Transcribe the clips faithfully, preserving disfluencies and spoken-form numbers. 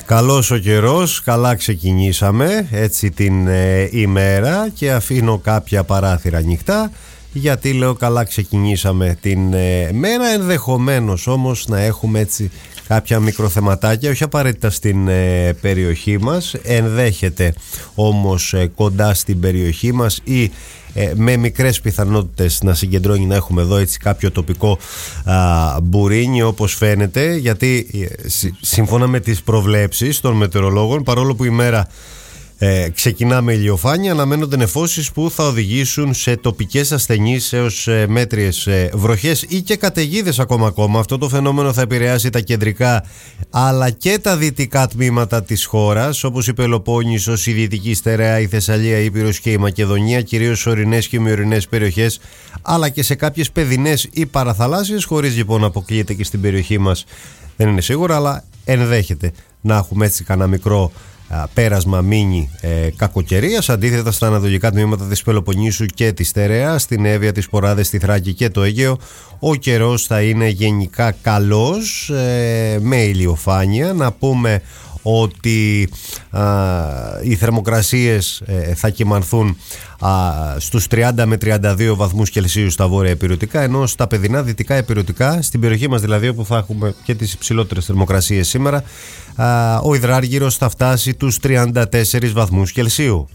Καλός ο καιρός, καλά ξεκινήσαμε έτσι την ε, ημέρα και αφήνω κάποια παράθυρα ανοιχτά γιατί λέω καλά ξεκινήσαμε την ε, μέρα, ενδεχομένως όμως να έχουμε έτσι κάποια μικροθεματάκια, όχι απαραίτητα στην ε, περιοχή μας, ενδέχεται όμως ε, κοντά στην περιοχή μας ή ε, με μικρές πιθανότητες να συγκεντρώνει να έχουμε εδώ έτσι κάποιο τοπικό α, μπουρίνι όπως φαίνεται, γιατί ε, σύ, σύμφωνα με τις προβλέψεις των μετεωρολόγων, παρόλο που η μέρα Ε, ξεκινά με ηλιοφάνεια, αναμένονται νεφώσεις που θα οδηγήσουν σε τοπικές ασθενείς έως ε, μέτριες ε, βροχές ή και καταιγίδες ακόμα ακόμα. Αυτό το φαινόμενο θα επηρεάσει τα κεντρικά αλλά και τα δυτικά τμήματα της χώρας, όπως η Πελοπόννησος, η Δυτική Στερεά, η Θεσσαλία, η Ήπειρος και η Μακεδονία, κυρίως ορεινές και μειωρινές περιοχές, αλλά και σε κάποιες παιδινές ή παραθαλάσσιες, χωρίς λοιπόν να αποκλείεται και στην περιοχή μας, δεν είναι σίγουρα, αλλά ενδέχεται να έχουμε έτσι κανένα μικρό πέρασμα μίνι ε, κακοκαιρίας. Αντίθετα, στα ανατολικά τμήματα της Πελοποννήσου και της Στερεά, στην Εύβοια, τις Ποράδες, στη Θράκη και το Αίγαιο, ο καιρός θα είναι γενικά καλός, ε, με ηλιοφάνεια. Να πούμε ότι α, οι θερμοκρασίες ε, θα κυμανθούν α, στους τριάντα με τριάντα δύο βαθμούς Κελσίου στα βόρεια ηπειρωτικά, ενώ στα παιδινά δυτικά ηπειρωτικά, στην περιοχή μας δηλαδή, όπου θα έχουμε και τις υψηλότερες θερμοκρασίες σήμερα, α, ο υδράργυρος θα φτάσει τους τριάντα τέσσερις βαθμούς Κελσίου.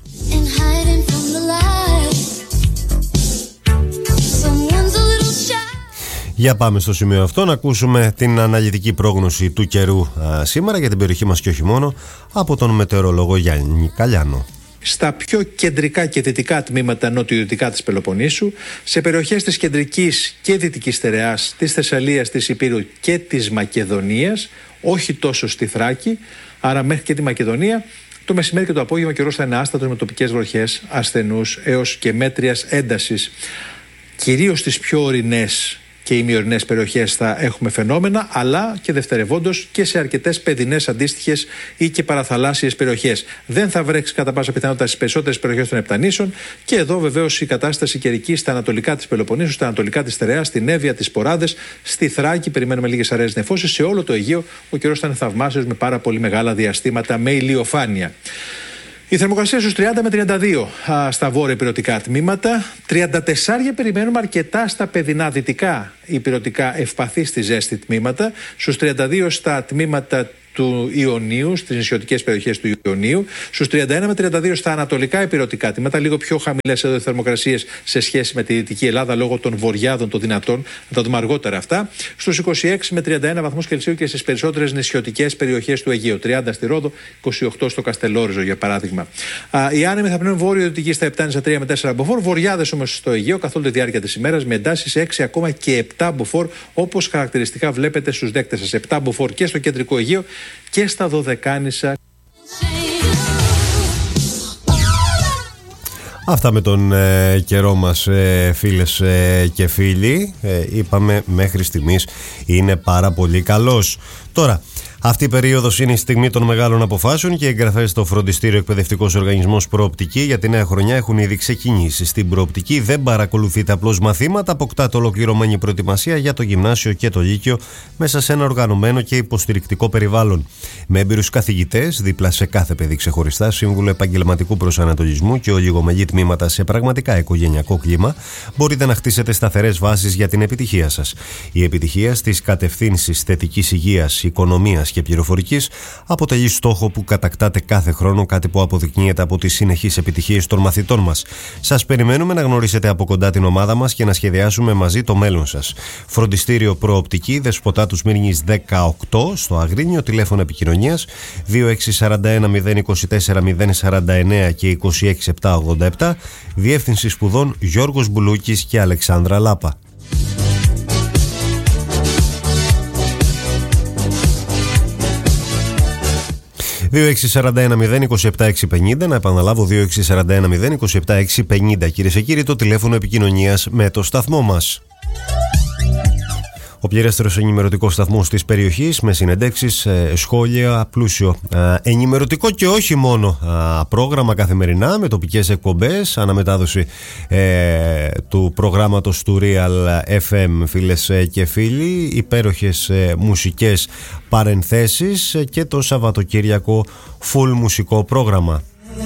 Για πάμε στο σημείο αυτό να ακούσουμε την αναλυτική πρόγνωση του καιρού α, σήμερα για την περιοχή μας και όχι μόνο, από τον μετεωρολόγο Γιάννη Καλιάνο. Στα πιο κεντρικά και δυτικά τμήματα νοτιοδυτικά της Πελοποννήσου, σε περιοχές της κεντρικής και δυτικής Στερεάς, της Θεσσαλίας, της Υπήρου και της Μακεδονίας, όχι τόσο στη Θράκη, άρα μέχρι και τη Μακεδονία, το μεσημέρι και το απόγευμα ο καιρός θα είναι άστατος με τοπικές βροχές ασθενούς έως και μέτριας έντασης. Κυρίως στις πιο ορεινές και οι μειωρινές περιοχές θα έχουμε φαινόμενα, αλλά και δευτερευόντως και σε αρκετές παιδινές αντίστοιχες ή και παραθαλάσσιες περιοχές. Δεν θα βρέξει κατά πάσα πιθανότητα στις περισσότερες περιοχές των Επτανήσων, και εδώ βεβαίως η κατάσταση καιρική στα ανατολικά της Πελοποννήσου, στα ανατολικά της Στερεάς, στην Εύβοια, τις Ποράδες, στη Θράκη περιμένουμε λίγες αραιές νεφώσεις. Σε όλο το Αιγαίο ο καιρός θα είναι θαυμάσιος με πάρα πολύ μεγάλα διαστήματα με ηλιοφάνεια. Η θερμοκρασία στους τριάντα με τριάντα δύο α, στα βόρεια ηπειρωτικά τμήματα, τριάντα τέσσερα περιμένουμε αρκετά στα παιδινά δυτικά ηπειρωτικά ευπαθή στη ζέστη τμήματα, στους τριάντα δύο στα τμήματα του Ιωνίου, στις νησιωτικές περιοχές του Ιωνίου, στους τριάντα ένα με τριάντα δύο στα ανατολικά ηπειρωτικά τμήματα, λίγο πιο χαμηλές εδώ οι θερμοκρασίες σε σχέση με τη Δυτική Ελλάδα λόγω των βοριάδων των δυνατών, θα τα δούμε αργότερα αυτά, στους είκοσι έξι με τριάντα ένα βαθμούς Κελσίου και στις περισσότερες νησιωτικές περιοχές του Αιγαίου, τριάντα στη Ρόδο, είκοσι οκτώ στο Καστελόριζο για παράδειγμα. Α, οι άνεμοι θα πνέουν βόρειο-δυτική στα επτά στα τρία με τέσσερα μποφόρ, βοριάδες όμως στο Αιγαίο καθ' όλη τη διάρκεια της ημέρας με εντάσεις έξι ακόμα και επτά μποφόρ, όπως χαρακτηριστικά βλέπετε στους δέκτες σας. επτά μποφόρ και στο κεντρικό Αιγαίο και στα Δωδεκάνησα. Αυτά με τον ε, καιρό μας, ε, φίλες ε, και φίλοι. ε, Είπαμε μέχρι στιγμής είναι πάρα πολύ καλός. Τώρα, αυτή η περίοδος είναι η στιγμή των μεγάλων αποφάσεων και οι εγγραφές στο φροντιστήριο Εκπαιδευτικός Οργανισμός Προοπτική για τη νέα χρονιά έχουν ήδη ξεκινήσει. Στην Προοπτική δεν παρακολουθείτε απλώς μαθήματα, αποκτάτε ολοκληρωμένη προετοιμασία για το γυμνάσιο και το λύκειο μέσα σε ένα οργανωμένο και υποστηρικτικό περιβάλλον. Με έμπειρους καθηγητές, δίπλα σε κάθε παιδί ξεχωριστά, σύμβουλο επαγγελματικού προσανατολισμού και ολιγομελή τμήματα σε πραγματικά οικογενειακό κλίμα, μπορείτε να χτίσετε σταθερές βάσεις για την επιτυχία σας. Η επιτυχία στις κατευθύνσεις θετικής υγείας, οικονομίας και πληροφορικής αποτελεί στόχο που κατακτάτε κάθε χρόνο, κάτι που αποδεικνύεται από τις συνεχείς επιτυχίες των μαθητών μας. Σας περιμένουμε να γνωρίσετε από κοντά την ομάδα μας και να σχεδιάσουμε μαζί το μέλλον σας. Φροντιστήριο Προοπτική, Δεσποτάτου Σμύρνης δεκαοκτώ, στο Αγρίνιο, τηλέφωνο επικοινωνίας δύο έξι τέσσερα ένα μηδέν είκοσι τέσσερα μηδέν σαράντα εννέα και είκοσι έξι επτακόσια ογδόντα επτά, Διεύθυνση Σπουδών Γιώργος Μπουλούκης και Αλεξάνδρα Λάπα. δύο έξι τέσσερα ένα μηδέν είκοσι επτά εξακόσια πενήντα, να επαναλάβω δύο έξι τέσσερα ένα μηδέν είκοσι επτά εξακόσια πενήντα. Κυρίες και κύριοι, το τηλέφωνο επικοινωνίας με το σταθμό μας. Ο πληρέστερος ενημερωτικός σταθμός της περιοχής, με συνεντεύξεις, σχόλια, πλούσιο ενημερωτικό και όχι μόνο πρόγραμμα καθημερινά, με τοπικές εκπομπές, αναμετάδοση ε, του προγράμματος του Real εφ εμ, φίλες και φίλοι, υπέροχες ε, μουσικές παρενθέσεις και το Σαββατοκύριακο full μουσικό πρόγραμμα.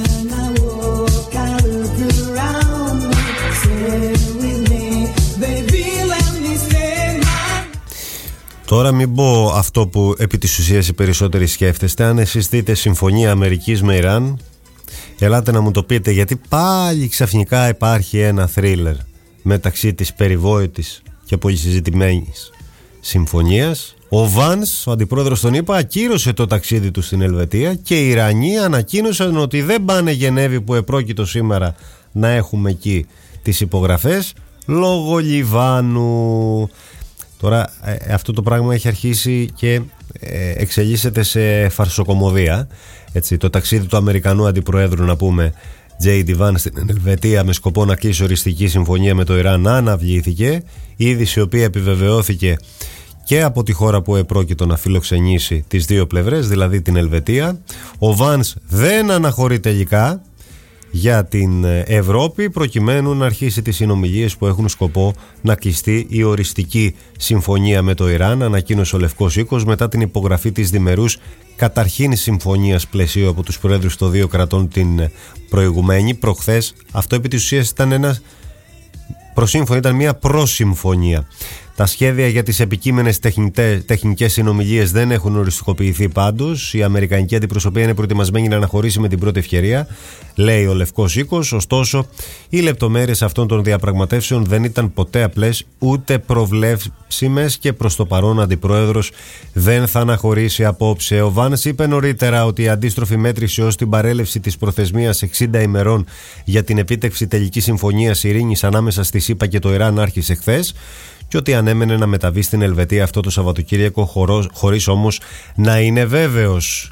Τώρα μην πω αυτό που επί της ουσίας οι περισσότεροι σκέφτεστε. Αν εσείς δείτε συμφωνία Αμερικής με Ιράν, ελάτε να μου το πείτε, γιατί πάλι ξαφνικά υπάρχει ένα θρίλερ μεταξύ της περιβόητης και πολύ συζητημένης συμφωνίας. Ο Βάνς, ο αντιπρόεδρος των ΗΠΑ, ακύρωσε το ταξίδι του στην Ελβετία και οι Ιρανοί ανακοίνωσαν ότι δεν πάνε Γενέβη, που επρόκειτο σήμερα να έχουμε εκεί τις υπογραφές, λόγω Λιβάνου. Τώρα ε, αυτό το πράγμα έχει αρχίσει και ε, εξελίσσεται σε φαρσοκομωδία. Έτσι, το ταξίδι του Αμερικανού αντιπροέδρου, να πούμε, τζέι ντι Vance στην Ελβετία με σκοπό να κλείσει οριστική συμφωνία με το Ιράν, αναβλήθηκε. Η είδηση η οποία επιβεβαιώθηκε και από τη χώρα που επρόκειτο να φιλοξενήσει τις δύο πλευρές, δηλαδή την Ελβετία. Ο Vance δεν αναχωρεί τελικά για την Ευρώπη, προκειμένου να αρχίσει τις συνομιλίες που έχουν σκοπό να κλειστεί η οριστική συμφωνία με το Ιράν, ανακοίνωσε ο Λευκός Οίκος μετά την υπογραφή της διμερούς καταρχήν συμφωνίας πλαισίου από τους προέδρους των δύο κρατών την προηγουμένη προχθές. Αυτό επί της ουσίας ήταν ένα προσύμφωνο, ήταν μια προσυμφωνία. Τα σχέδια για τις επικείμενες τεχνικές συνομιλίες δεν έχουν οριστικοποιηθεί πάντως. Η αμερικανική αντιπροσωπεία είναι προετοιμασμένη να αναχωρήσει με την πρώτη ευκαιρία, λέει ο Λευκός Οίκος. Ωστόσο, οι λεπτομέρειες αυτών των διαπραγματεύσεων δεν ήταν ποτέ απλές ούτε προβλέψιμες και προς το παρόν ο αντιπρόεδρος δεν θα αναχωρήσει απόψε. Ο Βάνς είπε νωρίτερα ότι η αντίστροφη μέτρηση ως την παρέλευση της προθεσμίας εξήντα ημερών για την επίτευξη τελικής συμφωνίας ειρήνης ανάμεσα στη ΣΥΠΑ και το Ιράν άρχισε χθες, και ότι ανέμενε να μεταβεί στην Ελβετία αυτό το Σαββατοκύριακο, χωρίς όμως να είναι βέβαιος.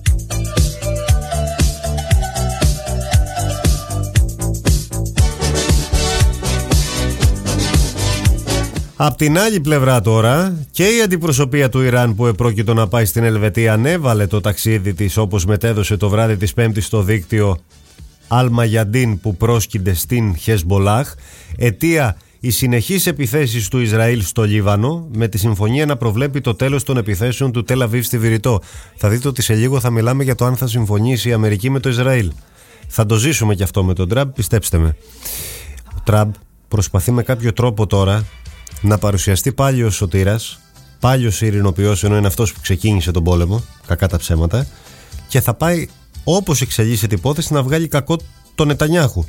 Απ' την άλλη πλευρά τώρα, και η αντιπροσωπεία του Ιράν που επρόκειτο να πάει στην Ελβετία ανέβαλε το ταξίδι της, όπως μετέδωσε το βράδυ της Πέμπτης στο δίκτυο Αλ-Μαγιαντίν, που πρόσκυνται στην Χεσμπολάχ. Αιτία οι συνεχείς επιθέσεις του Ισραήλ στο Λίβανο, με τη συμφωνία να προβλέπει το τέλος των επιθέσεων του Τελ Αβίβ στη Βηρητό. Θα δείτε ότι σε λίγο θα μιλάμε για το αν θα συμφωνήσει η Αμερική με το Ισραήλ. Θα το ζήσουμε και αυτό με τον Τραμπ, πιστέψτε με. Ο Τραμπ προσπαθεί με κάποιο τρόπο τώρα να παρουσιαστεί πάλι ως σωτήρας, πάλι ως ειρηνοποιός, ενώ είναι αυτός που ξεκίνησε τον πόλεμο, κακά τα ψέματα, και θα πάει, όπως εξελίσσεται η υπόθεση, να βγάλει κακό τον Νετανιάχου.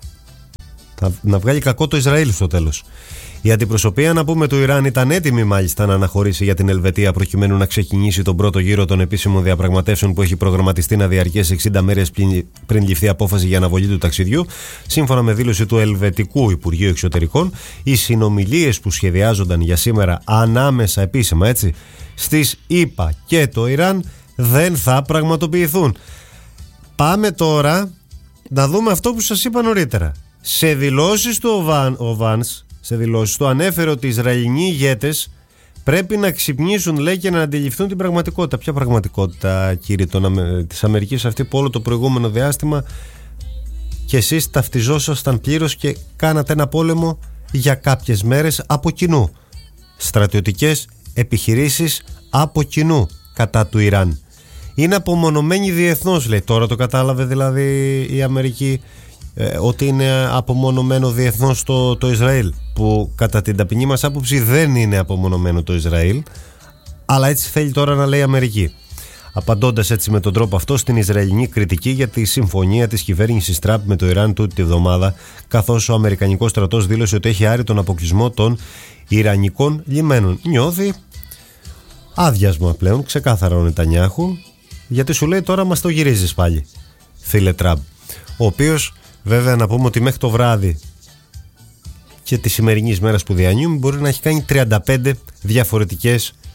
Να βγάλει κακό το Ισραήλ στο τέλος. Η αντιπροσωπεία, να πούμε, του Ιράν ήταν έτοιμη μάλιστα να αναχωρήσει για την Ελβετία, προκειμένου να ξεκινήσει τον πρώτο γύρο των επίσημων διαπραγματεύσεων που έχει προγραμματιστεί να διαρκέσει εξήντα μέρες πριν ληφθεί απόφαση για αναβολή του ταξιδιού. Σύμφωνα με δήλωση του Ελβετικού Υπουργείου Εξωτερικών, οι συνομιλίες που σχεδιάζονταν για σήμερα ανάμεσα επίσημα, έτσι, στις ΗΠΑ και το Ιράν δεν θα πραγματοποιηθούν. Πάμε τώρα να δούμε αυτό που σας είπα νωρίτερα. Σε δηλώσεις του ο, Βαν, ο Βάνς, σε δηλώσεις του ανέφερε ότι οι Ισραηλινοί ηγέτες πρέπει να ξυπνήσουν, λέει, και να αντιληφθούν την πραγματικότητα. Ποια πραγματικότητα, κύριε, της Αμερικής, αυτή που όλο το προηγούμενο διάστημα και εσείς ταυτιζόσασταν πλήρως και κάνατε ένα πόλεμο για κάποιες μέρες από κοινού. Στρατιωτικές επιχειρήσεις από κοινού κατά του Ιράν. Είναι απομονωμένοι διεθνώς, λέει. Τώρα το κατάλαβε δηλαδή η Αμερική, ε, ότι είναι απομονωμένο διεθνώς το, το Ισραήλ, που κατά την ταπεινή μας άποψη δεν είναι απομονωμένο το Ισραήλ, αλλά έτσι θέλει τώρα να λέει η Αμερική, απαντώντας έτσι με τον τρόπο αυτό στην Ισραηλινή κριτική για τη συμφωνία της κυβέρνησης Τραμπ με το Ιράν τούτη τη βδομάδα, καθώς ο Αμερικανικός στρατός δήλωσε ότι έχει άρει τον αποκλεισμό των Ιρανικών λιμένων. Νιώθει άδειασμα πλέον, ξεκάθαρα ο Νετανιάχου, γιατί σου λέει τώρα μας το γυρίζεις πάλι, φίλε Τραμπ, ο οποίος βέβαια, να πούμε ότι μέχρι το βράδυ και τη σημερινής μέρας που διανύουμε μπορεί να έχει κάνει τριάντα πέντε διαφορετικές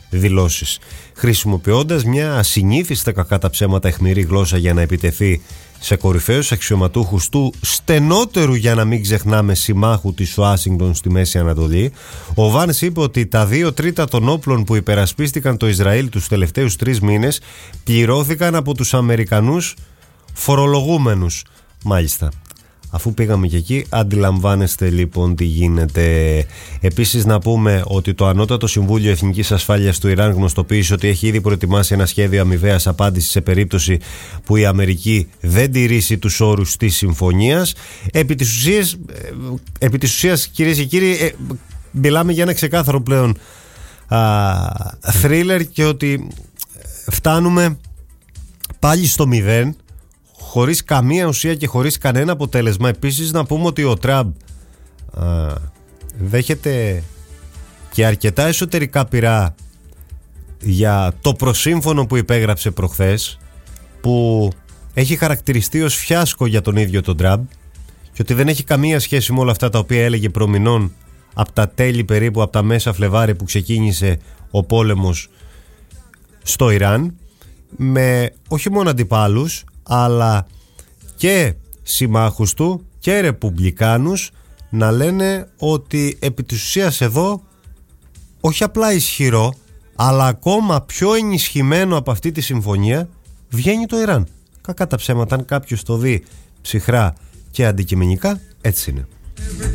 δηλώσεις, χρησιμοποιώντας μια ασυνήθιστα κακά τα ψέματα αιχμηρή γλώσσα για να επιτεθεί σε κορυφαίους αξιωματούχους του στενότερου, για να μην ξεχνάμε, συμμάχου της Ουάσιγκτον στη Μέση Ανατολή. Ο Βάνς είπε ότι τα δύο τρίτα των όπλων που υπερασπίστηκαν το Ισραήλ τους τελευταίους τρεις μήνες πληρώθηκαν από τους Αμερικανούς φορολογούμενους. Μάλιστα. Αφού πήγαμε και εκεί, αντιλαμβάνεστε λοιπόν τι γίνεται. Επίσης να πούμε ότι το Ανώτατο Συμβούλιο Εθνικής Ασφάλειας του Ιράν γνωστοποίησε ότι έχει ήδη προετοιμάσει ένα σχέδιο αμοιβαίας απάντησης σε περίπτωση που η Αμερική δεν τηρήσει τους όρους της συμφωνίας. Επί της ουσίας, επί της ουσίας κυρίες και κύριοι, μιλάμε για ένα ξεκάθαρο πλέον θρίλερ, και ότι φτάνουμε πάλι στο μηδέν, χωρίς καμία ουσία και χωρίς κανένα αποτέλεσμα. Επίσης να πούμε ότι ο Τραμπ α, δέχεται και αρκετά εσωτερικά πειρά για το προσύμφωνο που υπέγραψε προχθές, που έχει χαρακτηριστεί ως φιάσκο για τον ίδιο τον Τραμπ, και ότι δεν έχει καμία σχέση με όλα αυτά τα οποία έλεγε προμηνών από τα τέλη, περίπου από τα μέσα Φλεβάρι που ξεκίνησε ο πόλεμος στο Ιράν, με όχι μόνο αντιπάλους αλλά και συμμάχους του και ρεπουμπλικάνους να λένε ότι επί της ουσίας εδώ όχι απλά ισχυρό, αλλά ακόμα πιο ενισχυμένο από αυτή τη συμφωνία βγαίνει το Ιράν. Κακά τα ψέματα, αν κάποιος το δει ψυχρά και αντικειμενικά, έτσι είναι.